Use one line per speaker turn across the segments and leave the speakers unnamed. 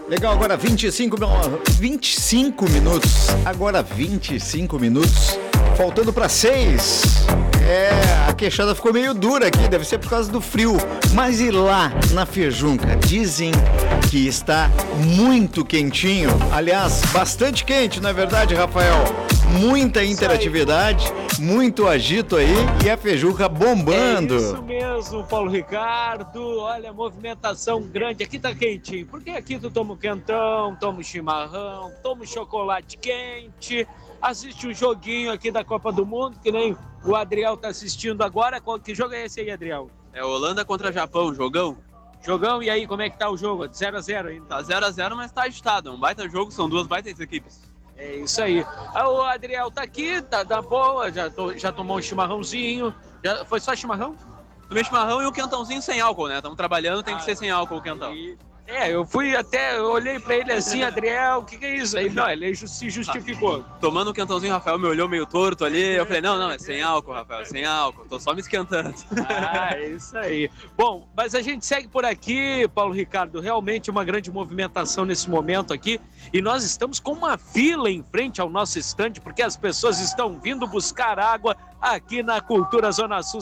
Legal, agora 25 minutos. Agora 25 minutos. Faltando para 6. A queixada ficou meio dura aqui, deve ser por causa do frio. Mas e lá na Fejunca? Dizem que está muito quentinho. Aliás, bastante quente, não é verdade, Rafael? Muita interatividade, muito agito aí e a Fejunca bombando.
É isso mesmo, Paulo Ricardo. Olha, movimentação grande. Aqui tá quentinho, porque aqui tu toma um quentão, toma um chimarrão, toma um chocolate quente, assiste um joguinho aqui da Copa do Mundo, que nem o Adriel tá assistindo agora. Que jogo é esse aí, Adriel?
É Holanda contra Japão, jogão.
Jogão, e aí, como é que tá o jogo? 0x0 ainda?
Tá 0x0, mas tá agitado. É um baita jogo, são duas baitas equipes.
É isso aí. O Adriel tá aqui, tá boa, já tomou um chimarrãozinho. Foi só chimarrão?
Tomei chimarrão e um quentãozinho sem álcool, né? Estamos trabalhando, tem que ser sem álcool o quentão.
Eu olhei pra ele assim, Adriel, o que é isso? Aí, não, ele se justificou.
Tomando um quentãozinho, o Rafael me olhou meio torto ali, eu falei, não, é sem álcool, Rafael, sem álcool, tô só me esquentando.
É isso aí. Bom, mas a gente segue por aqui, Paulo Ricardo, realmente uma grande movimentação nesse momento aqui, e nós estamos com uma fila em frente ao nosso estande, porque as pessoas estão vindo buscar água aqui na Cultura Zona Sul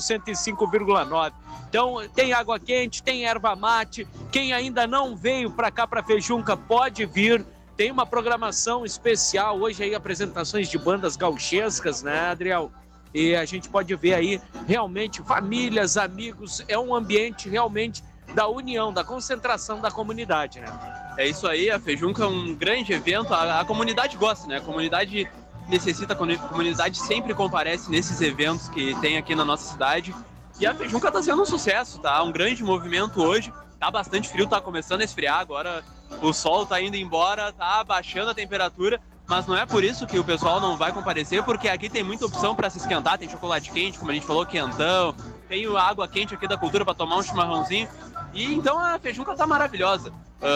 105,9. Então, tem água quente, tem erva mate. Quem ainda não veio para cá, para Fejunca, pode vir. Tem uma programação especial. Hoje aí, apresentações de bandas gauchescas, né, Adriel? E a gente pode ver aí, realmente, famílias, amigos. É um ambiente, realmente, da união, da concentração da comunidade, né?
É isso aí, a Fejunca é um grande evento. A comunidade gosta, né? A comunidade necessita, a comunidade sempre comparece nesses eventos que tem aqui na nossa cidade. E a Fejunca tá sendo um sucesso, tá? Um grande movimento hoje. Tá bastante frio, tá começando a esfriar agora. O sol tá indo embora, tá baixando a temperatura. Mas não é por isso que o pessoal não vai comparecer, porque aqui tem muita opção para se esquentar. Tem chocolate quente, como a gente falou, quentão. Tem água quente aqui da Cultura para tomar um chimarrãozinho. E então a Fejunca tá maravilhosa.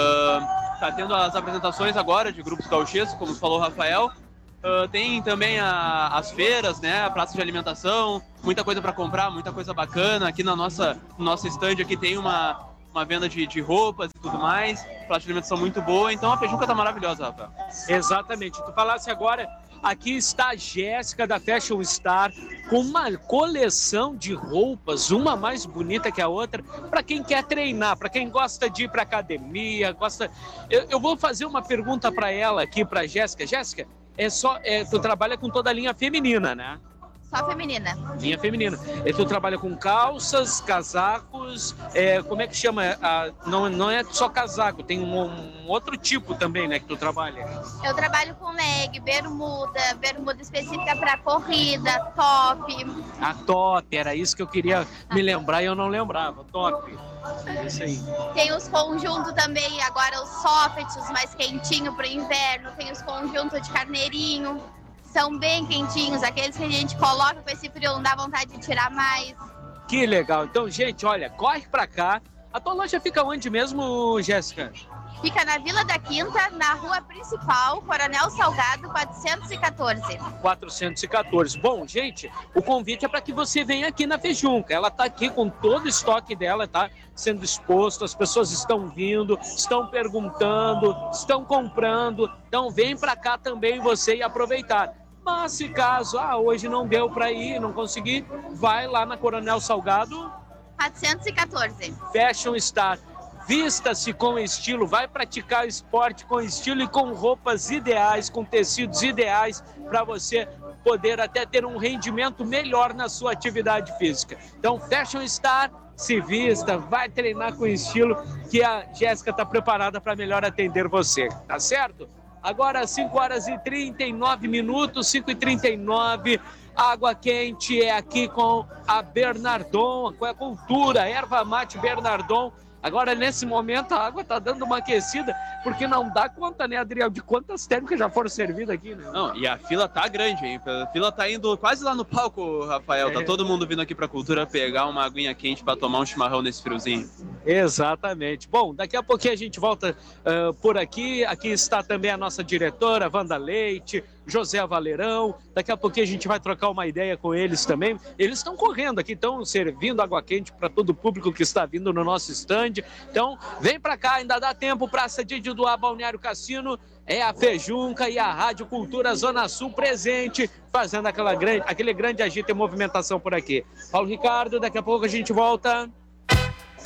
Tá tendo as apresentações agora de grupos gauchescos, como falou o Rafael. Tem também as feiras, né? A praça de alimentação, muita coisa para comprar, muita coisa bacana. Aqui no nosso stand aqui tem uma venda de roupas e tudo mais. Praça de alimentação muito boa, então a Fejunca tá maravilhosa, Rafael.
Exatamente. Tu falasse agora, aqui está a Jéssica da Fashion Star com uma coleção de roupas, uma mais bonita que a outra, para quem quer treinar, para quem gosta de ir para academia, gosta. Eu vou fazer uma pergunta para ela aqui, para Jéssica. Jéssica, tu trabalha com toda a linha feminina, né?
Só feminina.
Linha feminina. E tu trabalha com calças, casacos, como é que chama? Não é só casaco, tem um outro tipo também, né, que tu trabalha.
Eu trabalho com leg, bermuda específica para corrida, top.
A top, era isso que eu queria me lembrar e eu não lembrava, top. Isso aí.
Tem os conjuntos também, agora os soft, os mais quentinhos para o inverno, tem os conjuntos de carneirinho. São bem quentinhos, aqueles que a gente coloca com esse frio, não dá vontade de tirar mais.
Que legal. Então, gente, olha, corre pra cá. A tua loja fica onde mesmo, Jéssica?
Fica na Vila da Quinta, na rua principal, Coronel Salgado, 414.
414. Bom, gente, o convite é para que você venha aqui na Fejunca. Ela está aqui com todo o estoque dela, tá sendo exposto, as pessoas estão vindo, estão perguntando, estão comprando. Então vem para cá também você e aproveitar. Mas se caso, hoje não deu para ir, não consegui, vai lá na Coronel Salgado.
414.
Fashion Star. Vista-se com estilo, vai praticar esporte com estilo e com roupas ideais, com tecidos ideais para você poder até ter um rendimento melhor na sua atividade física. Então, Fashion Star, se vista, vai treinar com estilo, que a Jéssica está preparada para melhor atender você, tá certo? Agora, 5h39, 5h39, água quente é aqui com a Bernardon, com a Cultura, erva mate Bernardon. Agora, nesse momento, a água tá dando uma aquecida, porque não dá conta, né, Adriel, de quantas térmicas já foram servidas aqui, né?
Não, e a fila tá grande, hein? A fila tá indo quase lá no palco, Rafael. Tá todo mundo vindo aqui pra Cultura pegar uma aguinha quente pra tomar um chimarrão nesse friozinho.
Exatamente. Bom, daqui a pouquinho a gente volta por aqui. Aqui está também a nossa diretora, Wanda Leite, José Valerão. Daqui a pouquinho a gente vai trocar uma ideia com eles também. Eles estão correndo aqui, estão servindo água quente para todo o público que está vindo no nosso stand. Então, vem para cá, ainda dá tempo. Praça de Iduá, Balneário Cassino. É a Fejunca e a Rádio Cultura Zona Sul presente, fazendo aquele grande agito e movimentação por aqui. Paulo Ricardo, daqui a pouco a gente volta.